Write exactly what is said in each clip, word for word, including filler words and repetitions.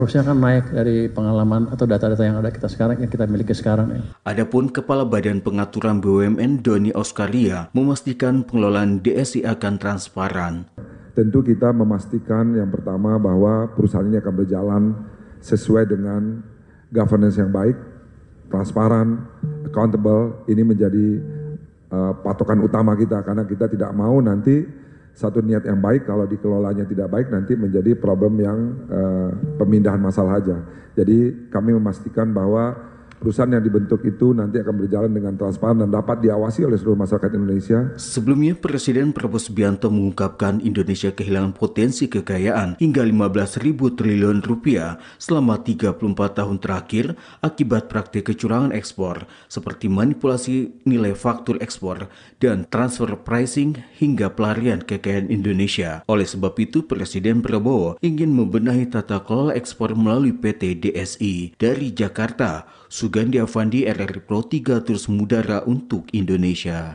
Harusnya kan naik dari pengalaman atau data-data yang ada kita sekarang, yang kita miliki sekarang ya. Adapun Kepala Badan Pengaturan B U M N Doni Oskaria memastikan pengelolaan D S I akan transparan. Tentu kita memastikan yang pertama bahwa perusahaan ini akan berjalan sesuai dengan governance yang baik, transparan, accountable. Ini menjadi uh, patokan utama kita karena kita tidak mau nanti satu niat yang baik kalau dikelolanya tidak baik nanti menjadi problem yang uh, pemindahan masalah aja. Jadi kami memastikan bahwa perusahaan yang dibentuk itu nanti akan berjalan dengan transparan dan dapat diawasi oleh seluruh masyarakat Indonesia. Sebelumnya, Presiden Prabowo Subianto mengungkapkan Indonesia kehilangan potensi kekayaan hingga lima belas ribu triliun rupiah selama tiga puluh empat tahun terakhir akibat praktik kecurangan ekspor seperti manipulasi nilai faktur ekspor dan transfer pricing hingga pelarian kekayaan Indonesia. Oleh sebab itu, Presiden Prabowo ingin membenahi tata kelola ekspor melalui P T D S I. Dari Jakarta, Sugandi Avandi, R R I Pro tiga terus mengudara untuk Indonesia.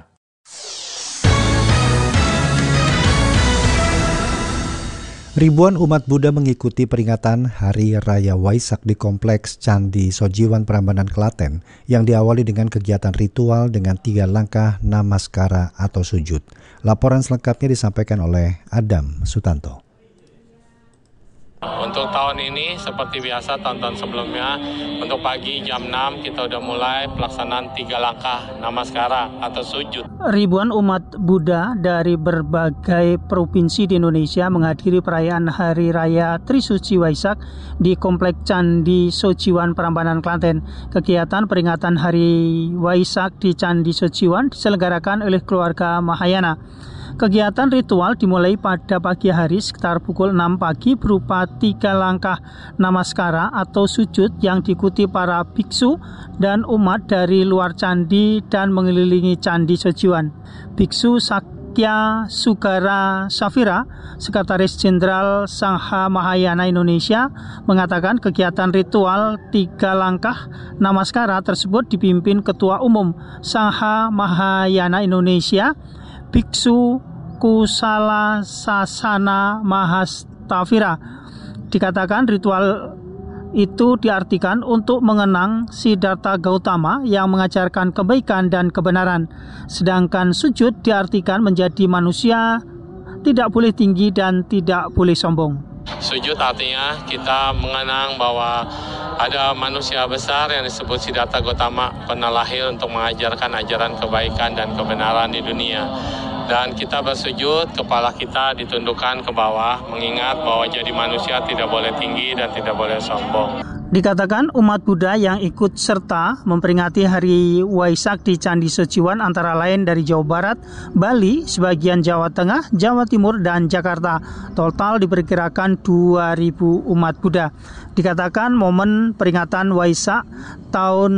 Ribuan umat Buddha mengikuti peringatan Hari Raya Waisak di Kompleks Candi Sojiwan Prambanan Klaten yang diawali dengan kegiatan ritual dengan tiga langkah namaskara atau sujud. Laporan selengkapnya disampaikan oleh Adam Sutanto. Untuk tahun ini seperti biasa tahun-tahun sebelumnya, untuk pagi jam enam kita udah mulai pelaksanaan tiga langkah namaskara atau sujud. Ribuan umat Buddha dari berbagai provinsi di Indonesia menghadiri perayaan Hari Raya Trisuci Waisak di Kompleks Candi Sojiwan Prambanan Klaten. Kegiatan peringatan Hari Waisak di Candi Sojiwan diselenggarakan oleh keluarga Mahayana. Kegiatan ritual dimulai pada pagi hari sekitar pukul enam pagi berupa tiga langkah namaskara atau sujud yang diikuti para biksu dan umat dari luar candi dan mengelilingi Candi Sojiwan. Biksu Sakya Sugara Safira, Sekretaris Jenderal Sangha Mahayana Indonesia, mengatakan kegiatan ritual tiga langkah namaskara tersebut dipimpin Ketua Umum Sangha Mahayana Indonesia, Biksu Kusala Sasana Mahastafira. Dikatakan ritual itu diartikan untuk mengenang Siddhartha Gautama yang mengajarkan kebaikan dan kebenaran. Sedangkan sujud diartikan menjadi manusia tidak boleh tinggi dan tidak boleh sombong. Sujud artinya kita mengenang bahwa ada manusia besar yang disebut Siddhartha Gautama pernah lahir untuk mengajarkan ajaran kebaikan dan kebenaran di dunia. Dan kita bersujud, kepala kita ditundukkan ke bawah, mengingat bahwa jadi manusia tidak boleh tinggi dan tidak boleh sombong. Dikatakan umat Buddha yang ikut serta memperingati Hari Waisak di Candi Sojiwan antara lain dari Jawa Barat, Bali, sebagian Jawa Tengah, Jawa Timur, dan Jakarta. Total diperkirakan dua ribu umat Buddha. Dikatakan momen peringatan Waisak tahun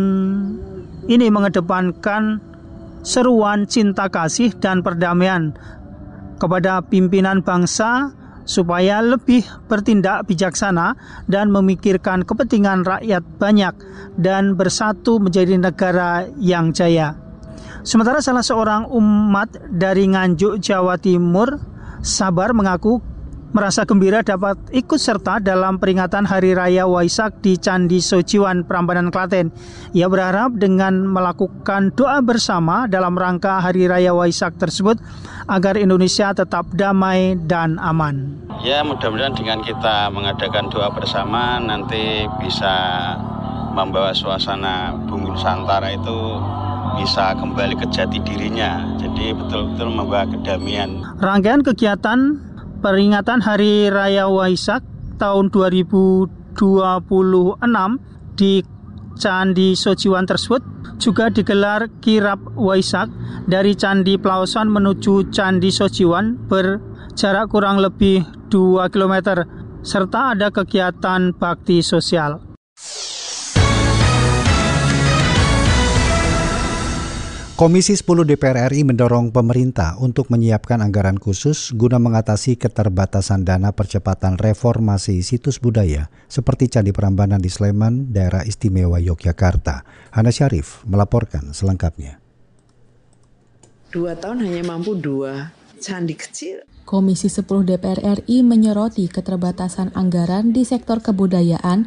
ini mengedepankan seruan cinta kasih dan perdamaian kepada pimpinan bangsa supaya lebih bertindak bijaksana dan memikirkan kepentingan rakyat banyak dan bersatu menjadi negara yang jaya. Sementara salah seorang umat dari Nganjuk, Jawa Timur, Sabar, mengaku merasa gembira dapat ikut serta dalam peringatan Hari Raya Waisak di Candi Sojiwan Prambanan Klaten. Ia berharap dengan melakukan doa bersama dalam rangka Hari Raya Waisak tersebut agar Indonesia tetap damai dan aman. Ya, mudah-mudahan dengan kita mengadakan doa bersama nanti bisa membawa suasana bumi Nusantara itu bisa kembali ke jati dirinya. Jadi betul-betul membawa kedamaian. Rangkaian kegiatan peringatan Hari Raya Waisak tahun dua ribu dua puluh enam di Candi Sojiwan tersebut juga digelar kirap Waisak dari Candi Plaosan menuju Candi Sojiwan berjarak kurang lebih dua kilometer serta ada kegiatan bakti sosial. Komisi sepuluh D P R R I mendorong pemerintah untuk menyiapkan anggaran khusus guna mengatasi keterbatasan dana percepatan reformasi situs budaya seperti Candi Prambanan di Sleman, Daerah Istimewa Yogyakarta. Hana Syarif melaporkan selengkapnya. Dua tahun hanya mampu dua candi kecil. Komisi sepuluh D P R R I menyoroti keterbatasan anggaran di sektor kebudayaan